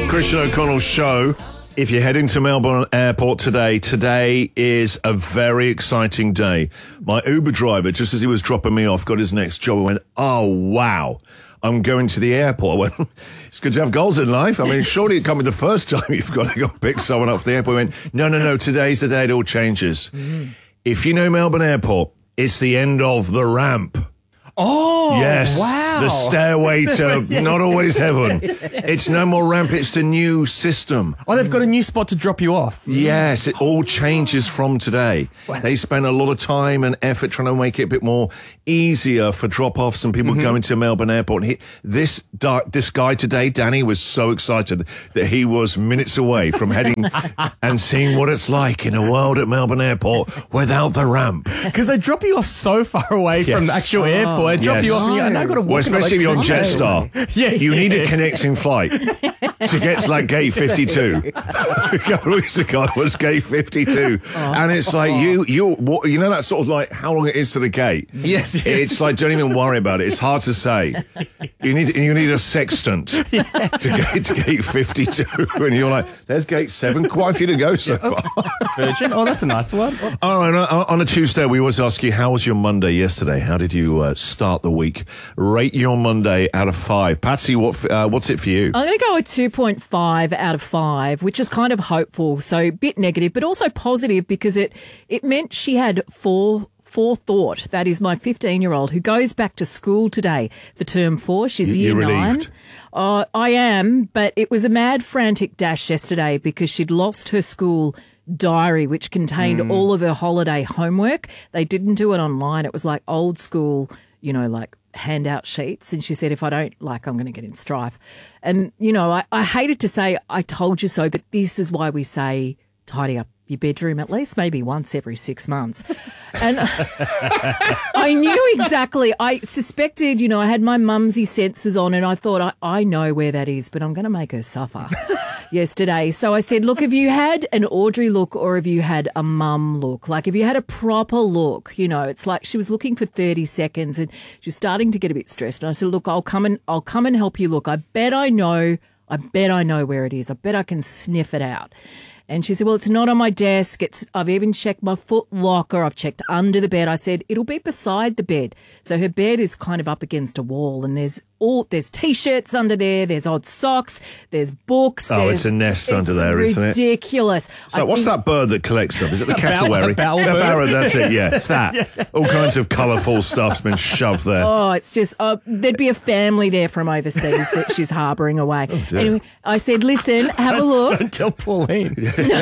Christian O'Connell Show. If you're heading to Melbourne Airport today is a very exciting day. My Uber driver, just as he was dropping me off, got his next job and went, oh, wow, I'm going to the airport. I went, it's good to have goals in life. I mean, surely it can't be the first time you've got to go pick someone up from the airport. I went, no, today's the day it all changes. Mm-hmm. If you know Melbourne Airport, it's the end of the ramp. Oh, yes. Wow. The stairway to not always heaven. It's no more ramp, it's the new system. Oh, they've got a new spot to drop you off. Yes, it all changes from today. Wow. They spend a lot of time and effort trying to make it a bit more easier for drop-offs and people going to Melbourne Airport. And this guy today, Danny, was so excited that he was minutes away from heading and seeing what it's like in a world at Melbourne Airport without the ramp. Because they drop you off so far away from the actual airport. They drop you off and I've got to walk. Well, especially if you're on Jetstar. Yes, you need a connecting flight to get to like gate 52. A couple of weeks ago it was gate 52. And it's like, you know that sort of like how long it is to the gate? Yes. It's like, don't even worry about it. It's hard to say. You need a sextant to get to gate 52. And you're like, there's gate 7. Quite a few to go so far. Virgin? Oh, that's a nice one. All right, on a Tuesday, we always ask you, how was your Monday yesterday? How did you start the week? Rate your Monday out of 5. Patsy, what's it for you? I'm going to go with 2.5 out of 5, which is kind of hopeful. So a bit negative, but also positive because it meant she had forethought. That is my 15-year-old who goes back to school today for term 4. She's year 9. Relieved? I am, but it was a mad, frantic dash yesterday because she'd lost her school diary, which contained all of her holiday homework. They didn't do it online. It was like old school, like handout sheets. And she said, if I don't, I'm going to get in strife. And, I hated to say I told you so, but this is why we say tidy up your bedroom at least maybe once every 6 months. And I knew exactly. I suspected, I had my mumsy senses on and I thought I know where that is, but I'm going to make her suffer yesterday. So I said, look, have you had an Audrey look or have you had a mum look? Like, have you had a proper look? It's like she was looking for 30 seconds and she was starting to get a bit stressed. And I said, look, I'll come and help you look. I bet I know where it is. I bet I can sniff it out. And she said, well, it's not on my desk. I've even checked my foot locker. I've checked under the bed. I said, it'll be beside the bed. So her bed is kind of up against a wall and there's T-shirts under there. There's odd socks. There's books. It's a nest under there, isn't it? It's ridiculous. So what's that bird that collects stuff? Is it the cassowary? A bowerbird. That's it, yeah. It's that. All kinds of colourful stuff's been shoved there. Oh, it's just, there'd be a family there from overseas that she's harbouring away. Oh, anyway, I said, listen, have a look. Don't tell Pauline.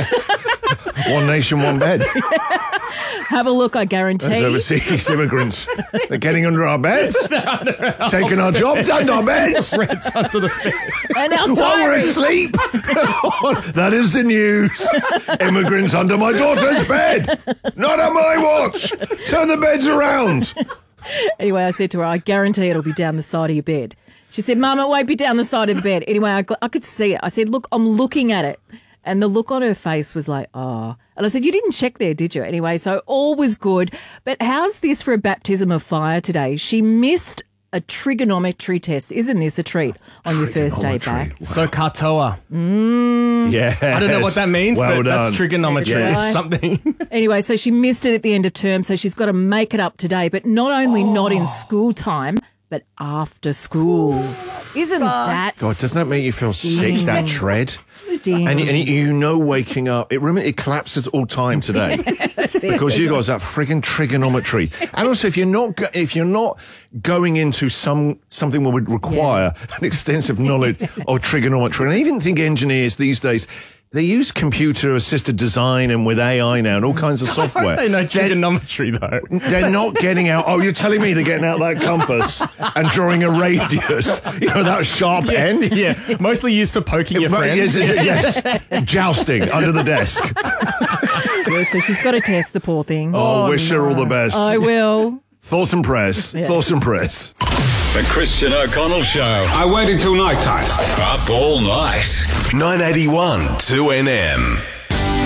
One nation, one bed. Have a look, I guarantee. Those overseas immigrants. They're getting under our beds. Taking our jobs under our beds. Rats under the bed. And our While we're asleep. That is the news. Immigrants under my daughter's bed. Not on my watch. Turn the beds around. Anyway, I said to her, I guarantee it'll be down the side of your bed. She said, Mum, it won't be down the side of the bed. Anyway, I could see it. I said, look, I'm looking at it. And the look on her face was like, oh. And I said, you didn't check there, did you? Anyway, so all was good. But how's this for a baptism of fire today? She missed a trigonometry test. Isn't this a treat on your first day back? Wow. So katoa. Yeah. I don't know what that means, well but done. that's trigonometry. Yes. Something. Anyway, so she missed it at the end of term, so she's got to make it up today. But not only not in school time, but after school. Isn't that God, doesn't that make you feel sick, that tread? Stings. And waking up, it collapses all time today. Because you guys, that frigging trigonometry. And also, if you're not going into something that would require an extensive knowledge of trigonometry, and I even think engineers these days, they use computer-assisted design and with AI now and all kinds of software. They know trigonometry, though. They're not getting out. Oh, you're telling me they're getting out that compass and drawing a radius? That sharp end? Yeah, mostly used for poking your friends. Yes. Jousting under the desk. Yeah, so she's got to test the poor thing. Oh, wish her all the best. I will. Thoughts and prayers. Yeah. Thoughts and prayers. The Christian O'Connell Show. I waited till night time. Up all night. 981 2NM.